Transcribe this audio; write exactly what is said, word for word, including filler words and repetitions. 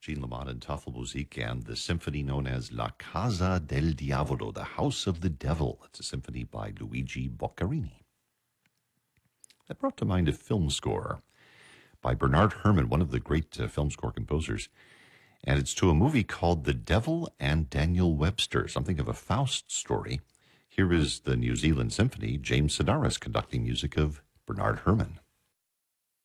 Gene Lamont and Toffel Musique and the symphony known as La Casa del Diavolo, the House of the Devil. It's a symphony by Luigi Boccherini. That brought to mind a film score by Bernard Herrmann, one of the great uh, film score composers. And it's to a movie called The Devil and Daniel Webster, something of a Faust story. Here is the New Zealand Symphony, James Sedaris conducting music of Bernard Herrmann.